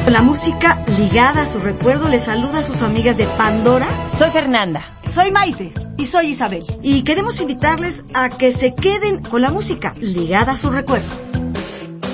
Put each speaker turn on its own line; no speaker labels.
La música ligada a su recuerdo les saluda a sus amigas de Pandora.
Soy Fernanda.
Soy Maite. Y soy Isabel. Y queremos invitarles a que se queden con la música ligada a su recuerdo.